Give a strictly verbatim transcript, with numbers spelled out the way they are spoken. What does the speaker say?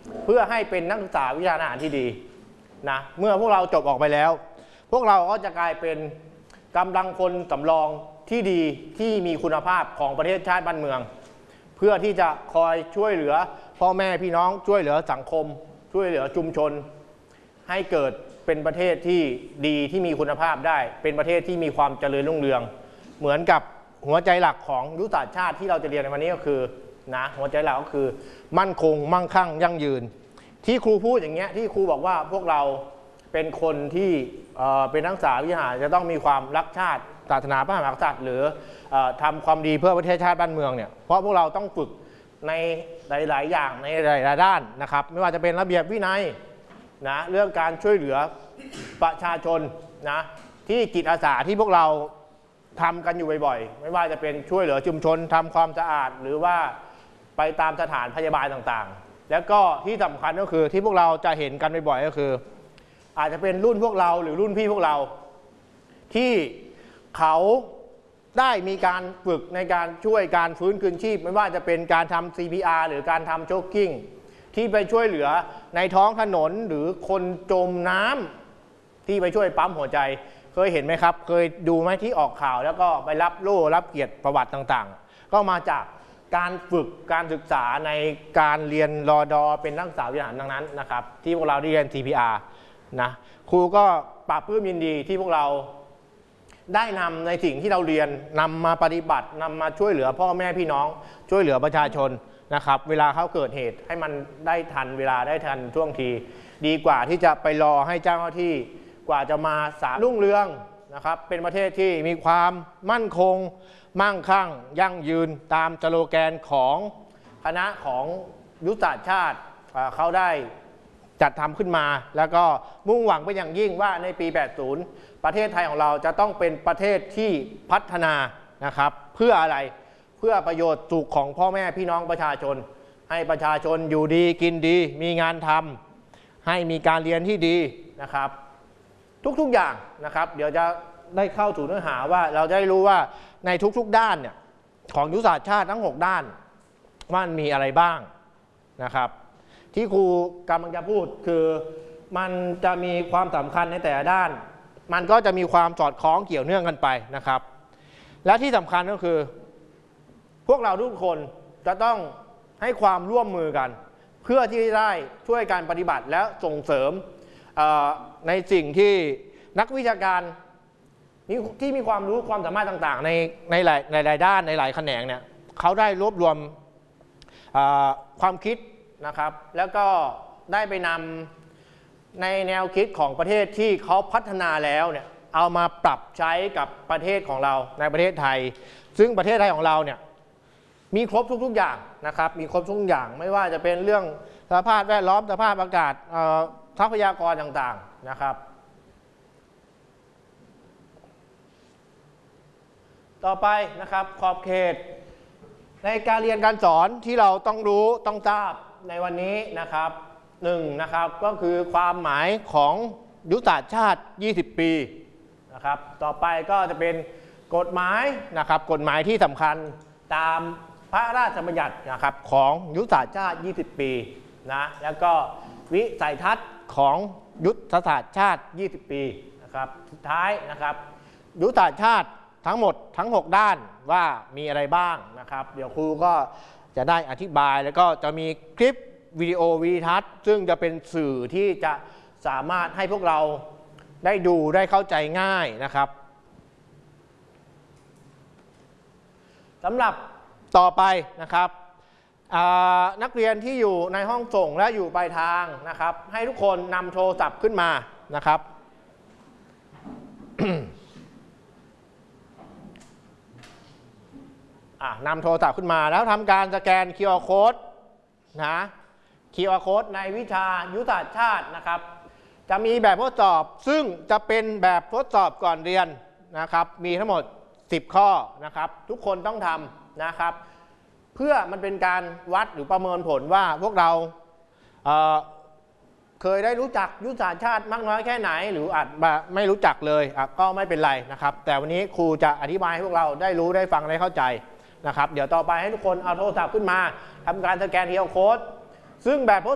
เพื่อให้เป็นนักศึกษาวิชาทหารที่ดีนะเมื่อพวกเราจบออกไปแล้วพวกเราก็จะกลายเป็นกำลังพลสำรองที่ดีที่มีคุณภาพของประเทศชาติบ้านเมืองเพื่อที่จะคอยช่วยเหลือพ่อแม่พี่น้องช่วยเหลือสังคมช่วยเหลือชุมชนให้เกิดเป็นประเทศที่ดีที่มีคุณภาพได้เป็นประเทศที่มีความเจริญรุ่งเรืองเหมือนกับหัวใจหลักของยุทธศาสตร์ชาติที่เราจะเรียนในวันนี้ก็คือนะหัวใจหลักก็คือมั่นคงมั่งคั่งยั่งยืนที่ครูพูดอย่างเงี้ยที่ครูบอกว่าพวกเราเป็นคนที่เอ่อเป็นนักศึกษาวิชาจะต้องมีความรักชาติศาสนาพระมหากษัตริย์หรือเอ่อทำความดีเพื่อประเทศชาติบ้านเมืองเนี่ยเพราะพวกเราต้องฝึกในหลายๆอย่างในหลายๆด้านนะครับไม่ว่าจะเป็นระเบียบวินัยนะเรื่องการช่วยเหลือประชาชนนะที่จิตอาสาที่พวกเราทำกันอยู่บ่อยๆไม่ว่าจะเป็นช่วยเหลือชุมชนทำความสะอาดหรือว่าไปตามสถานพยาบาลต่างๆแล้วก็ที่สำคัญก็คือที่พวกเราจะเห็นกันบ่อยๆก็คืออาจจะเป็นรุ่นพวกเราหรือรุ่นพี่พวกเราที่เขาได้มีการฝึกในการช่วยการฟื้นคืนชีพไม่ว่าจะเป็นการทำ ซี พี อาร์ หรือการทำโจ๊กกิ้งที่ไปช่วยเหลือในท้องถนนหรือคนจมน้ำที่ไปช่วยปั๊มหัวใจเคยเห็นไหมครับเคยดูไหมที่ออกข่าวแล้วก็ไปรับโล่รับเกียรติประวัติต่างๆก็มาจากการฝึกการศึกษาในการเรียนรอดอเป็นนักศึกษาวิทยาดังนั้นนะครับที่พวกเราได้เรียน ซี พี อาร์ นะครูก็ปราบปลื้มยินดีที่พวกเราได้นำในสิ่งที่เราเรียนนำมาปฏิบัตินำมาช่วยเหลือพ่อแม่พี่น้องช่วยเหลือประชาชนนะครับเวลาเขาเกิดเหตุให้มันได้ทันเวลาได้ทันช่วงทีดีกว่าที่จะไปรอให้เจ้าหน้าที่กว่าจะมาสารรุ่งเรืองนะครับเป็นประเทศที่มีความมั่นคงมั่งคั่งยั่งยืนตามสโลแกนของคณะของยุทธศาสตร์ชาติเขาได้จัดทำขึ้นมาแล้วก็มุ่งหวังเป็นอย่างยิ่งว่าในปี แปดสิบ ประเทศไทยของเราจะต้องเป็นประเทศที่พัฒนานะครับเพื่ออะไรเพื่อประโยชน์สุขของพ่อแม่พี่น้องประชาชนให้ประชาชนอยู่ดีกินดีมีงานทำให้มีการเรียนที่ดีนะครับทุกๆอย่างนะครับเดี๋ยวจะได้เข้าสู่เนื้อหาว่าเราจะได้รู้ว่าในทุกๆด้านเนี่ยของยุทธศาสตร์ชาติทั้งหกด้านว่ามันมีอะไรบ้างนะครับที่ครูกำลังจะพูดคือมันจะมีความสำคัญในแต่ละด้านมันก็จะมีความสอดคล้องเกี่ยวเนื่องกันไปนะครับและที่สำคัญก็คือพวกเราทุกคนจะต้องให้ความร่วมมือกันเพื่อที่จะได้ช่วยการปฏิบัติและส่งเสริมในสิ่งที่นักวิชาการที่มีความรู้ความสามารถต่างๆในในหลายในหลายด้านในหลายแขนงเนี่ยเขาได้รวบรวมความคิดนะครับแล้วก็ได้ไปนำในแนวคิดของประเทศที่เขาพัฒนาแล้วเนี่ยเอามาปรับใช้กับประเทศของเราในประเทศไทยซึ่งประเทศไทยของเราเนี่ยมีครบทุกๆอย่างนะครับมีครบทุกอย่างไม่ว่าจะเป็นเรื่องสภาพแวดล้อมสภาพอากาศทรัพยากรต่างๆนะครับต่อไปนะครับขอบเขตในการเรียนการสอนที่เราต้องรู้ต้องทราบในวันนี้นะครับหนึ่งนะครับก็คือความหมายของยุทธศาสตร์ชาติยี่สิบปีนะครับต่อไปก็จะเป็นกฎหมายนะครับกฎหมายที่สำคัญตามพระราชบัญญัตินะครับของยุทธศาสตร์ชาติยี่สิบปีนะแล้วก็วิสัยทัศน์ของยุทธศาสตร์ชาติยี่สิบปีนะครับสุดท้ายนะครับยุทธศาสตร์ชาติทั้งหมดทั้งหกด้านว่ามีอะไรบ้างนะครับเดี๋ยวครูก็จะได้อธิบายแล้วก็จะมีคลิปวิดีโอวิดีทัศน์ซึ่งจะเป็นสื่อที่จะสามารถให้พวกเราได้ดูได้เข้าใจง่ายนะครับสำหรับต่อไปนะครับนักเรียนที่อยู่ในห้องส่งและอยู่ปลายทางนะครับให้ทุกคนนำโทรศัพท์ขึ้นมานะครับ นำโทรศัพท์ขึ้นมาแล้วทำการสแกน คิว อาร์ Code นะ คิว อาร์ Code ในวิชายุทธศาสตร์ชาตินะครับจะมีแบบทดสอบซึ่งจะเป็นแบบทดสอบก่อนเรียนนะครับมีทั้งหมดสิบข้อนะครับทุกคนต้องทำนะครับเพื่อมันเป็นการวัดหรือประเมินผลว่าพวกเราเอ่อเคยได้รู้จักยุทธศาสตร์ชาติมากน้อยแค่ไหนหรืออาจไม่รู้จักเลยก็ไม่เป็นไรนะครับแต่วันนี้ครูจะอธิบายให้พวกเราได้รู้ได้ฟังได้เข้าใจนะครับเดี๋ยวต่อไปให้ทุกคนเอาโทรศัพท์ขึ้นมาทำการสแกน คิว อาร์ Code ซึ่งแบบ